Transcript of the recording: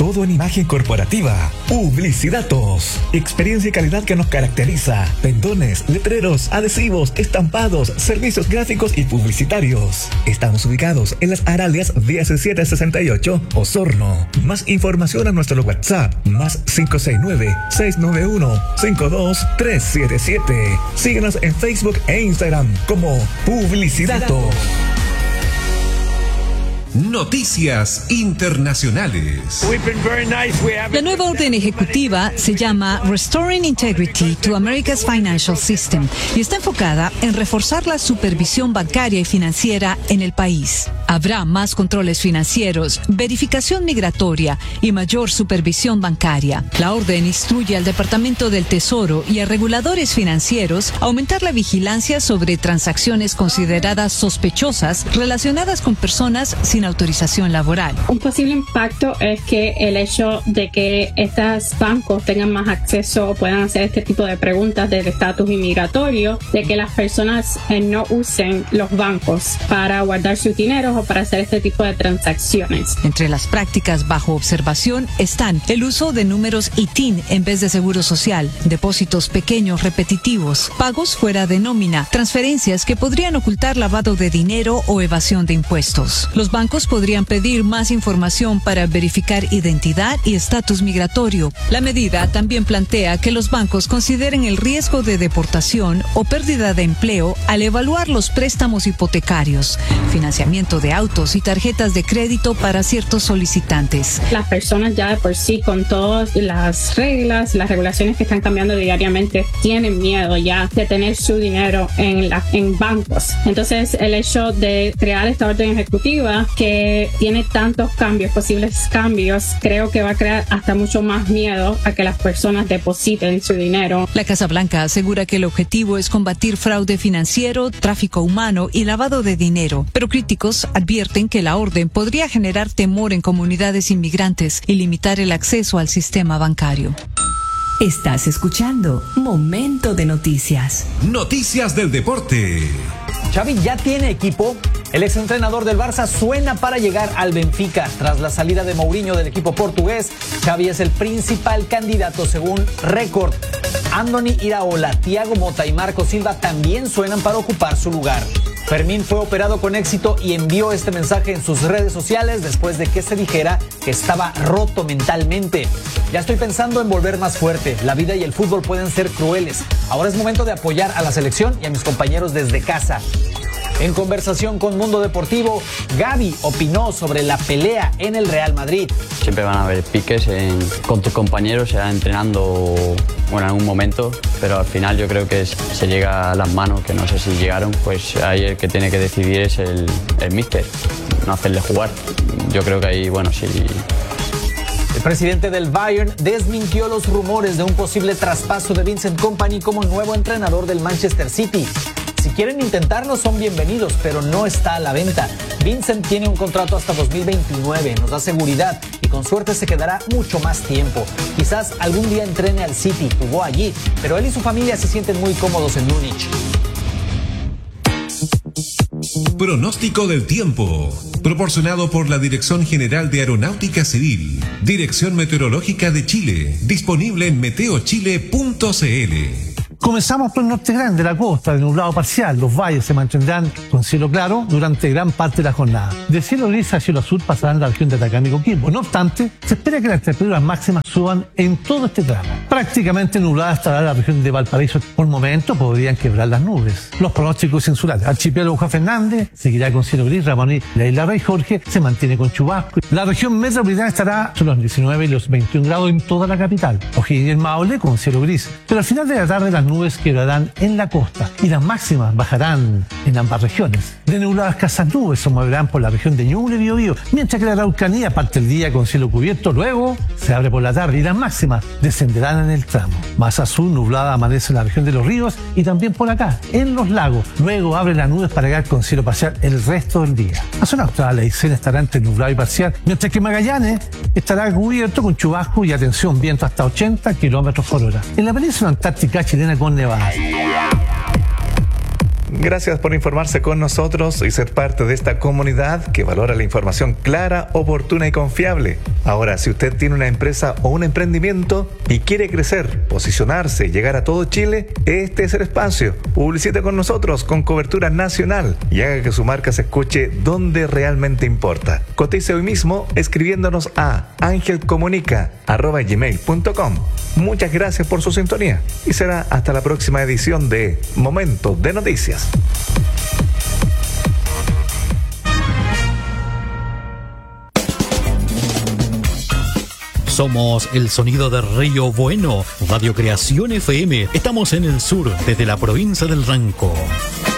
todo en imagen corporativa. Publicidatos. Experiencia y calidad que nos caracteriza. Pendones, letreros, adhesivos, estampados, servicios gráficos y publicitarios. Estamos ubicados en las Aralias 1768, Osorno. Más información a nuestro WhatsApp, más 569-691-52377. Síguenos en Facebook e Instagram como Publicidatos. Noticias internacionales. La nueva orden ejecutiva se llama Restoring Integrity to America's Financial System y está enfocada en reforzar la supervisión bancaria y financiera en el país. Habrá más controles financieros, verificación migratoria y mayor supervisión bancaria. La orden instruye al Departamento del Tesoro y a reguladores financieros a aumentar la vigilancia sobre transacciones consideradas sospechosas relacionadas con personas sin autorización laboral. Un posible impacto es que el hecho de que estos bancos tengan más acceso o puedan hacer este tipo de preguntas del estatus inmigratorio, de que las personas no usen los bancos para guardar sus dineros o para hacer este tipo de transacciones. Entre las prácticas bajo observación están el uso de números ITIN en vez de seguro social, depósitos pequeños repetitivos, pagos fuera de nómina, transferencias que podrían ocultar lavado de dinero o evasión de impuestos. Los bancos podrían pedir más información para verificar identidad y estatus migratorio. La medida también plantea que los bancos consideren el riesgo de deportación o pérdida de empleo al evaluar los préstamos hipotecarios, financiamiento de autos y tarjetas de crédito para ciertos solicitantes. Las personas ya de por sí, con todas las reglas, las regulaciones que están cambiando diariamente, tienen miedo ya de tener su dinero en bancos. Entonces, el hecho de crear esta orden ejecutiva que tiene tantos posibles cambios, creo que va a crear hasta mucho más miedo a que las personas depositen su dinero. La Casa Blanca asegura que el objetivo es combatir fraude financiero, tráfico humano y lavado de dinero, pero críticos advierten que la orden podría generar temor en comunidades inmigrantes y limitar el acceso al sistema bancario. Estás escuchando Momento de Noticias. Noticias del deporte. Xavi ya tiene equipo. El exentrenador del Barça suena para llegar al Benfica. Tras la salida de Mourinho del equipo portugués, Xavi es el principal candidato según Record. Andoni Iraola, Thiago Motta y Marco Silva también suenan para ocupar su lugar. Fermín fue operado con éxito y envió este mensaje en sus redes sociales después de que se dijera que estaba roto mentalmente. Ya estoy pensando en volver más fuerte. La vida y el fútbol pueden ser crueles. Ahora es momento de apoyar a la selección y a mis compañeros desde casa. En conversación con Mundo Deportivo, Gavi opinó sobre la pelea en el Real Madrid. Siempre van a haber piques con tus compañeros, se va entrenando en un momento, pero al final yo creo que se llega a las manos, que no sé si llegaron, pues ahí el que tiene que decidir es el míster, no hacerle jugar. Yo creo que ahí, sí. El presidente del Bayern desmintió los rumores de un posible traspaso de Vincent Kompany como nuevo entrenador del Manchester City. Si quieren intentarlo, son bienvenidos, pero no está a la venta. Vincent tiene un contrato hasta 2029, nos da seguridad y con suerte se quedará mucho más tiempo. Quizás algún día entrene al City, jugó allí, pero él y su familia se sienten muy cómodos en Múnich. Pronóstico del tiempo, proporcionado por la Dirección General de Aeronáutica Civil, Dirección Meteorológica de Chile, disponible en meteochile.cl. Comenzamos por el norte grande, la costa, de nublado parcial. Los valles se mantendrán con cielo claro durante gran parte de la jornada. De cielo gris a cielo azul pasarán la región de Atacama y Coquimbo. No obstante, se espera que las temperaturas máximas suban en todo este tramo. Prácticamente nublada estará la región de Valparaíso. Por momento podrían quebrar las nubes. Los pronósticos insulares. Archipiélago Juan Fernández seguirá con cielo gris. Ramoní, la isla Rey Jorge se mantiene con chubasco. La región metropolitana estará sobre los 19 y los 21 grados en toda la capital. O'Higgins y el Maule con cielo gris. Pero al final de la tarde las nubes quedarán en la costa y las máximas bajarán en ambas regiones. De nubladas escasas nubes se moverán por la región de Ñuble y Biobío, mientras que la Araucanía parte el día con cielo cubierto, luego se abre por la tarde y las máximas descenderán en el tramo. Más azul, nublada amanece en la región de Los Ríos y también por acá, en los lagos. Luego abre las nubes para quedar con cielo parcial el resto del día. La zona austral, la Aysén, estará entre nublado y parcial, mientras que Magallanes estará cubierto con chubasco y atención, viento hasta 80 kilómetros por hora. En la península antártica chilena con nevadas. Gracias por informarse con nosotros y ser parte de esta comunidad que valora la información clara, oportuna y confiable. Ahora, si usted tiene una empresa o un emprendimiento y quiere crecer, posicionarse y llegar a todo Chile, este es el espacio. Publicite con nosotros con cobertura nacional y haga que su marca se escuche donde realmente importa. Cotice hoy mismo escribiéndonos a angelcomunica@gmail.com. Muchas gracias por su sintonía y será hasta la próxima edición de Momento de Noticias. Somos el sonido de Río Bueno, Radio Creación FM. Estamos en el sur, desde la provincia del Ranco.